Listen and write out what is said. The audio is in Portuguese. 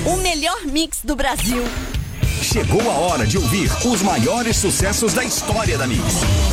O melhor mix do Brasil. Chegou a hora de ouvir os maiores sucessos da história da Mix.